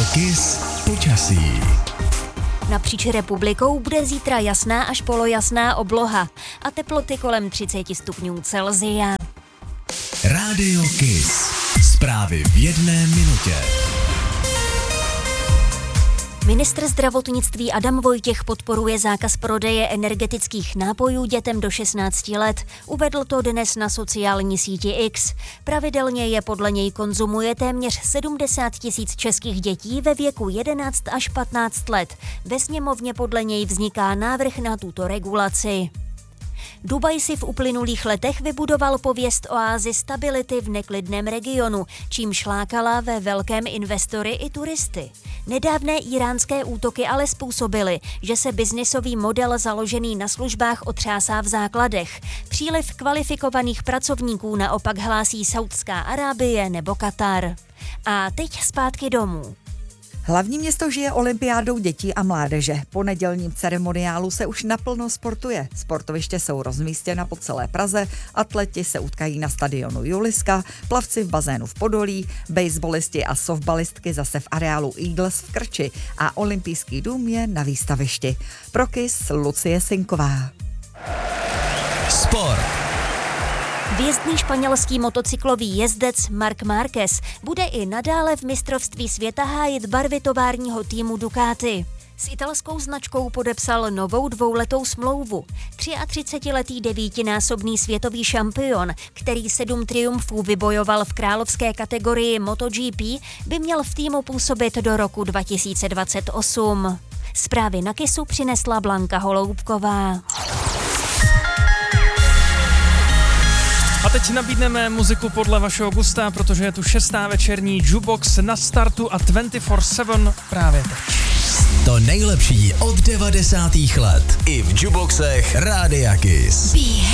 Kiss počasí. Napříč republikou bude zítra jasná až polojasná obloha a teploty kolem 30 stupňů Celsia. Rádio Kiss. Zprávy v 1 minutě. Ministr zdravotnictví Adam Vojtěch podporuje zákaz prodeje energetických nápojů dětem do 16 let. Uvedl to dnes na sociální síti X. Pravidelně je podle něj konzumuje téměř 70 000 českých dětí ve věku 11 až 15 let. Ve sněmovně podle něj vzniká návrh na tuto regulaci. Dubaj si v uplynulých letech vybudoval pověst oázy stability v neklidném regionu, čímž lákala ve velkém investory i turisty. Nedávné íránské útoky ale způsobily, že se biznisový model založený na službách otřásá v základech. Příliv kvalifikovaných pracovníků naopak hlásí Saudská Arábie nebo Katar. A teď zpátky domů. Hlavní město žije olympiádou dětí a mládeže. Po nedělním ceremoniálu se už naplno sportuje. Sportoviště jsou rozmístěna po celé Praze, atleti se utkají na stadionu Juliska, plavci v bazénu v Podolí, basebalisti a softballistky zase v areálu Eagles v Krči a olympijský dům je na výstavišti. Pro Kiss Lucie Sinková. Sport. Hvězdný španělský motocyklový jezdec Marc Márquez bude i nadále v mistrovství světa hájit barvy továrního týmu Ducati. S italskou značkou podepsal novou 2letou smlouvu. 33letý devítinásobný světový šampion, který 7 triumfů vybojoval v královské kategorii MotoGP, by měl v týmu působit do roku 2028. Zprávy na Kissu přinesla Blanka Holoubková. A teď nabídneme muziku podle vašeho gusta, protože je tu 6. večerní Jukebox na startu a 24/7 právě teď. To nejlepší od 90. let. I v Jukeboxech Rádia Kiss.